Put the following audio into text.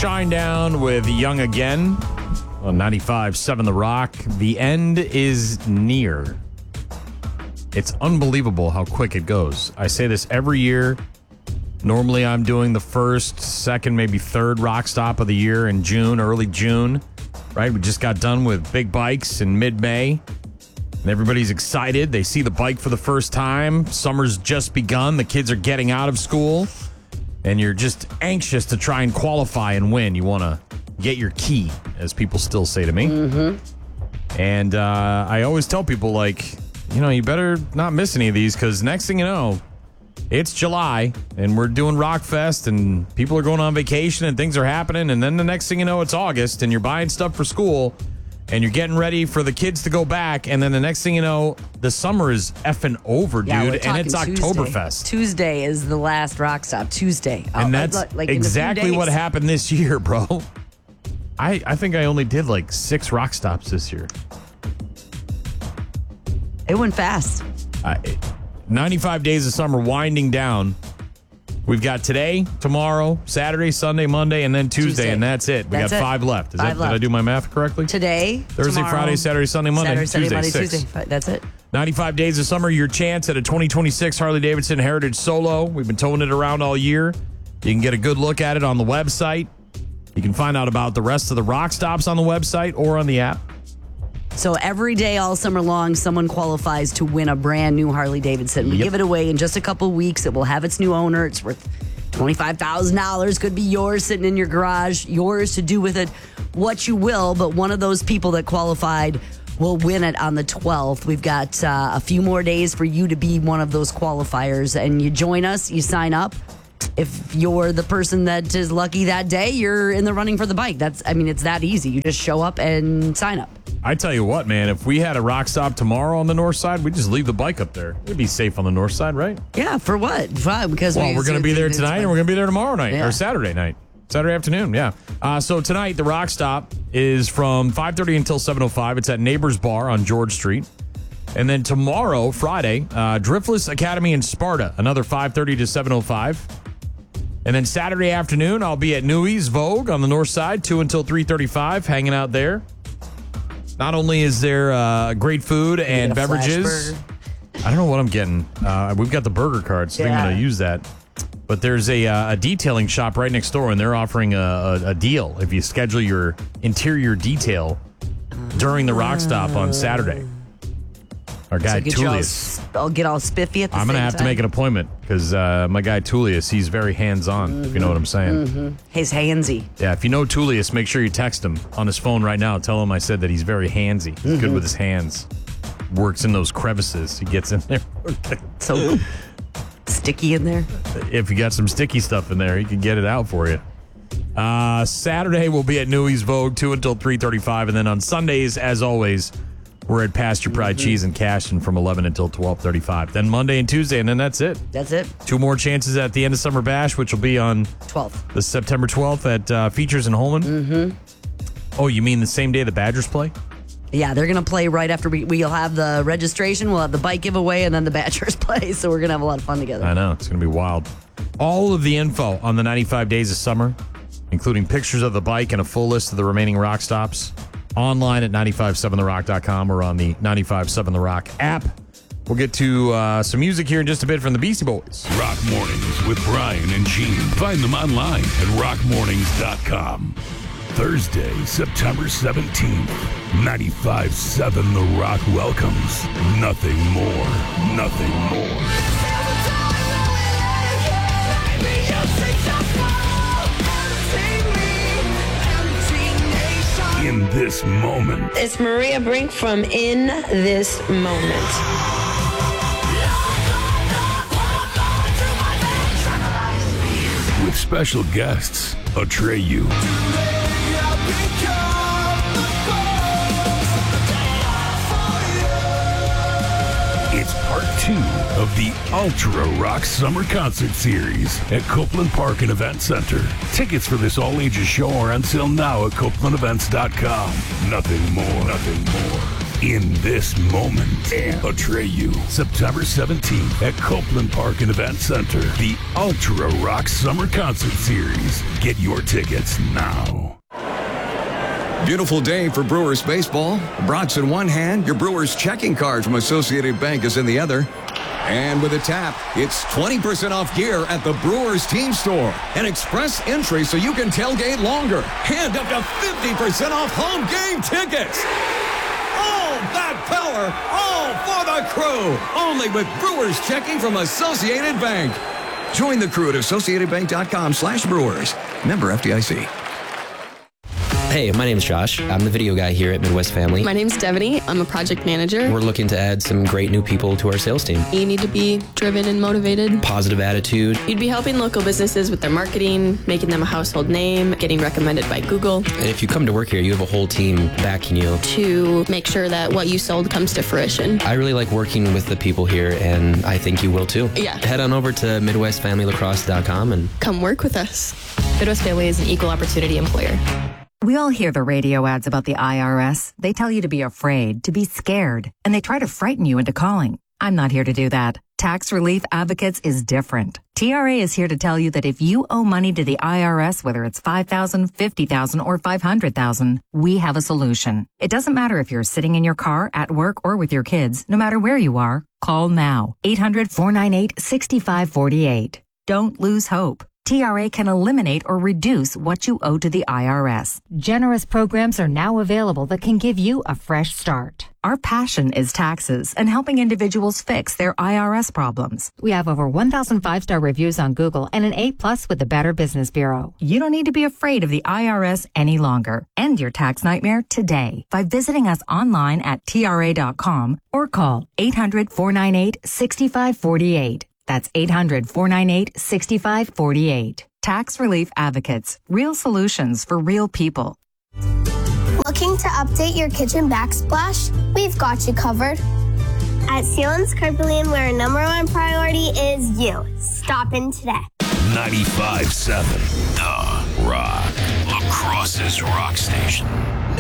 Shinedown with Young Again on 95.7 The Rock. The end is near. It's unbelievable how quick it goes. I say this every year. Normally, I'm doing the first, second, maybe third rock stop of the year in June, early June. Right? We just got done with big bikes in mid-May. And everybody's excited. They see the bike for the first time. Summer's just begun. The kids are getting out of school. And you're just anxious to try and qualify and win. You want to get your key, as people still say to me. Mm-hmm. And I always tell people, like, you better not miss any of these, because next thing you know, it's July, and we're doing Rockfest, and people are going on vacation, and things are happening. And then the next thing you know, it's August, and you're buying stuff for school, and you're getting ready for the kids to go back. And then the next thing you know, the summer is effing over, dude. And it's Oktoberfest. Tuesday is the last rock stop. Tuesday. And that's exactly what happened this year, bro. I think I only did like 6 rock stops this year. It went fast. 95 days of summer winding down. We've got today, tomorrow, Saturday, Sunday, Monday, and then Tuesday, and that's it. We got 5 left. Did I do my math correctly? Today, Thursday, tomorrow, Friday, Saturday, Sunday, Monday, Tuesday. That's it. 95 days of summer, your chance at a 2026 Harley-Davidson Heritage Solo. We've been towing it around all year. You can get a good look at it on the website. You can find out about the rest of the rock stops on the website or on the app. So every day, all summer long, someone qualifies to win a brand new Harley Davidson. We give it away in just a couple weeks. It will have its new owner. It's worth $25,000. Could be yours sitting in your garage. Yours to do with it what you will. But one of those people that qualified will win it on the 12th. We've got a few more days for you to be one of those qualifiers. And you join us. You sign up. If you're the person that is lucky that day, you're in the running for the bike. It's that easy. You just show up and sign up. I tell you what, man, if we had a rock stop tomorrow on the north side, we'd just leave the bike up there. We'd be safe on the north side, right? Yeah, for what? Because we're going to be there tonight, and we're going to be there tomorrow night, or Saturday night. Saturday afternoon, yeah. So tonight, the rock stop is from 5:30 until 7:05. It's at Neighbors Bar on George Street. And then tomorrow, Friday, Driftless Academy in Sparta, another 5:30 to 7:05. And then Saturday afternoon, I'll be at Newey's Vogue on the north side, 2 until 3:35, hanging out there. Not only is there great food and beverages. I don't know what I'm getting. We've got the burger card, so I'm going to use that. But there's a detailing shop right next door, and they're offering a deal if you schedule your interior detail during the rock stop on Saturday. Our guy Tullius. I'll get all spiffy at the same time. I'm going to have to make an appointment because my guy Tullius, he's very hands-on, if you know what I'm saying. Mm-hmm. He's handsy. Yeah, if you know Tullius, make sure you text him on his phone right now. Tell him I said that he's very handsy. He's good with his hands. Works in those crevices. He gets in there. So sticky in there? If you got some sticky stuff in there, he can get it out for you. Saturday, we'll be at Newey's Vogue, 2 until 3:35. And then on Sundays, as always, we're at Pasture Pride Cheese and Cashton from 11 until 12:35. Then Monday and Tuesday, and then that's it. That's it. 2 more chances at the end of Summer Bash, which will be on 12th. The September 12th at Features in Holman. Mm-hmm. Oh, you mean the same day the Badgers play? Yeah, they're going to play right after we'll have the registration, we'll have the bike giveaway, and then the Badgers play. So we're going to have a lot of fun together. I know. It's going to be wild. All of the info on the 95 Days of Summer, including pictures of the bike and a full list of the remaining rock stops, online at 957therock.com or on the 957 The Rock app. We'll get to some music here in just a bit from the Beastie Boys. Rock Mornings with Brian and Gene. Find them online at rockmornings.com. Thursday, September 17th, 95.7 The Rock welcomes Nothing More, Nothing More. In This Moment. It's Maria Brink from In This Moment. With special guests, Atreyu. It's part 2 of the Ultra Rock Summer Concert Series at Copeland Park and Event Center. Tickets for this all-ages show are on sale now at CopelandEvents.com. Nothing more, nothing more. In This Moment. And Atreyu, September 17th at Copeland Park and Event Center. The Ultra Rock Summer Concert Series. Get your tickets now. Beautiful day for Brewers baseball. Brats in one hand, your Brewers checking card from Associated Bank is in the other. And with a tap, it's 20% off gear at the Brewers team store. An express entry so you can tailgate longer. And up to 50% off home game tickets. All that power, all for the crew. Only with Brewers checking from Associated Bank. Join the crew at AssociatedBank.com/Brewers. Member FDIC. Hey, my name's Josh. I'm the video guy here at Midwest Family. My name's Devaney. I'm a project manager. We're looking to add some great new people to our sales team. You need to be driven and motivated. Positive attitude. You'd be helping local businesses with their marketing, making them a household name, getting recommended by Google. And if you come to work here, you have a whole team backing you. To make sure that what you sold comes to fruition. I really like working with the people here, and I think you will too. Yeah. Head on over to MidwestFamilyLacrosse.com and come work with us. Midwest Family is an equal opportunity employer. We all hear the radio ads about the IRS. They tell you to be afraid, to be scared, and they try to frighten you into calling. I'm not here to do that. Tax Relief Advocates is different. TRA is here to tell you that if you owe money to the IRS, whether it's $5,000, $50,000, or $500,000, we have a solution. It doesn't matter if you're sitting in your car, at work, or with your kids. No matter where you are, call now. 800-498-6548. Don't lose hope. TRA can eliminate or reduce what you owe to the IRS. Generous programs are now available that can give you a fresh start. Our passion is taxes and helping individuals fix their IRS problems. We have over 1,000 5-star reviews on Google and an A+ with the Better Business Bureau. You don't need to be afraid of the IRS any longer. End your tax nightmare today by visiting us online at TRA.com or call 800-498-6548. That's 800-498-6548. Tax Relief Advocates. Real solutions for real people. Looking to update your kitchen backsplash? We've got you covered. At Sealands Carpentry, where our number one priority is you. Stop in today. 95.7 The Rock. La Crosse's Rock Station.